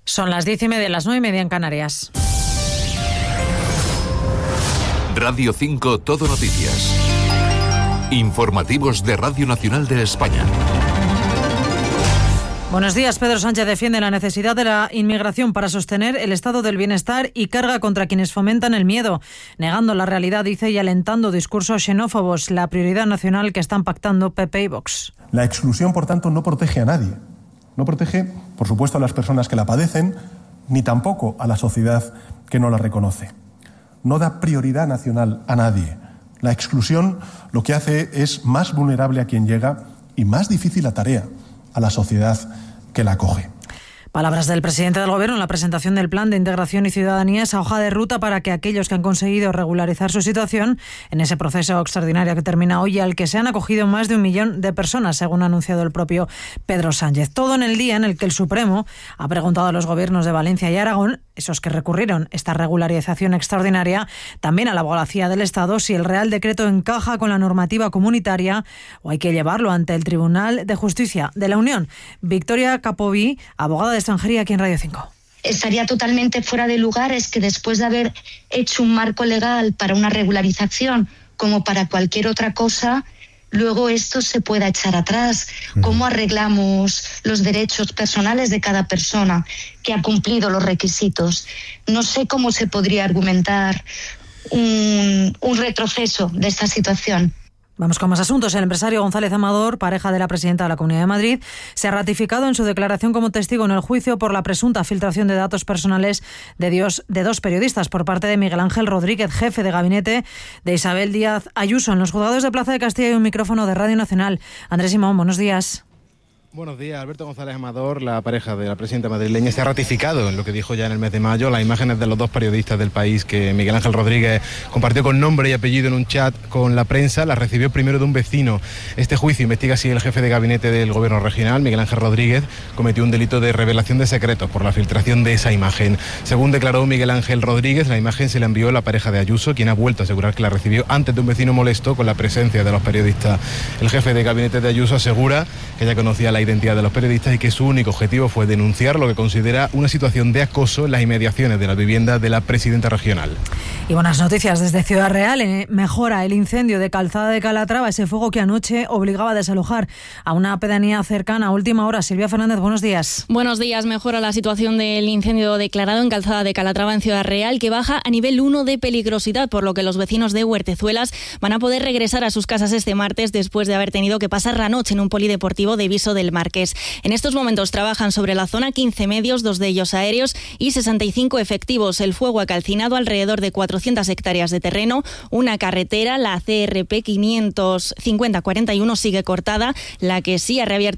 Son las 10:30, las 9:30 en Canarias. Radio 5 Todo Noticias. Informativos de Radio Nacional de España. Buenos días. Pedro Sánchez defiende la necesidad de la inmigración para sostener el estado del bienestar y carga contra quienes fomentan el miedo, negando la realidad, dice, y alentando discursos xenófobos, la prioridad nacional que están pactando PP y Vox. La exclusión, por tanto, no protege a nadie. No protege, por supuesto, a las personas que la padecen, ni tampoco a la sociedad que no la reconoce. No da prioridad nacional a nadie. La exclusión lo que hace es más vulnerable a quien llega y más difícil la tarea a la sociedad que la acoge. Palabras del presidente del Gobierno en la presentación del Plan de Integración y Ciudadanía, esa hoja de ruta para que aquellos que han conseguido regularizar su situación en ese proceso extraordinario que termina hoy, al que se han acogido más de 1 millón de personas, según ha anunciado el propio Pedro Sánchez. Todo en el día en el que el Supremo ha preguntado a los gobiernos de Valencia y Aragón, esos que recurrieron esta regularización extraordinaria, también a la abogacía del Estado, si el Real Decreto encaja con la normativa comunitaria o hay que llevarlo ante el Tribunal de Justicia de la Unión. Victoria Capoví, abogada de extranjería aquí en Radio 5. Estaría totalmente fuera de lugar es que después de haber hecho un marco legal para una regularización como para cualquier otra cosa, luego esto se pueda echar atrás. ¿Cómo arreglamos los derechos personales de cada persona que ha cumplido los requisitos? No sé cómo se podría argumentar un retroceso de esta situación. Vamos con más asuntos. El empresario González Amador, pareja de la presidenta de la Comunidad de Madrid, se ha ratificado en su declaración como testigo en el juicio por la presunta filtración de datos personales de dos periodistas por parte de Miguel Ángel Rodríguez, jefe de gabinete de Isabel Díaz Ayuso. En los juzgados de Plaza de Castilla hay un micrófono de Radio Nacional. Andrés Simón, buenos días. Buenos días. Alberto González Amador, la pareja de la presidenta madrileña, se ha ratificado en lo que dijo ya en el mes de mayo. Las imágenes de los dos periodistas del País que Miguel Ángel Rodríguez compartió con nombre y apellido en un chat con la prensa, las recibió primero de un vecino. Este juicio investiga si el jefe de gabinete del gobierno regional, Miguel Ángel Rodríguez, cometió un delito de revelación de secretos por la filtración de esa imagen. Según declaró Miguel Ángel Rodríguez, la imagen se la envió a la pareja de Ayuso, quien ha vuelto a asegurar que la recibió antes de un vecino molesto con la presencia de los periodistas. El jefe de gabinete de Ayuso asegura que ya conocía la identidad de los periodistas y que su único objetivo fue denunciar lo que considera una situación de acoso en las inmediaciones de la vivienda de la presidenta regional. Y buenas noticias desde Ciudad Real. Mejora el incendio de Calzada de Calatrava, ese fuego que anoche obligaba a desalojar a una pedanía cercana a última hora. Silvia Fernández, buenos días. Buenos días. Mejora la situación del incendio declarado en Calzada de Calatrava, en Ciudad Real, que baja a nivel 1 de peligrosidad, por lo que los vecinos de Huertezuelas van a poder regresar a sus casas este martes después de haber tenido que pasar la noche en un polideportivo de Viso del Marqués. En estos momentos trabajan sobre la zona 15 medios, 2 de ellos aéreos, y 65 efectivos. El fuego ha calcinado alrededor de 400 hectáreas de terreno. Una carretera, la CRP 550-41, sigue cortada. La que sí ha reabierto